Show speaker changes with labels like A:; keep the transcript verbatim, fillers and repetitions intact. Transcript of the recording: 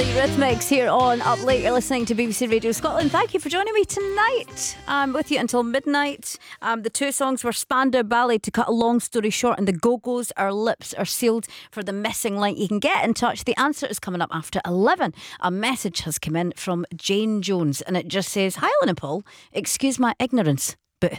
A: the Eurythmics here on Up Late. You're listening to B B C Radio Scotland. Thank you for joining me tonight. I'm with you until midnight. Um, the two songs were Spandau Ballet, To Cut a Long Story Short, and The Go-Go's Our Lips Are Sealed for The Missing Link. You can get in touch. The answer is coming up after eleven. A message has come in from Jane Jones and it just says, "Hi Alan and Paul, excuse my ignorance,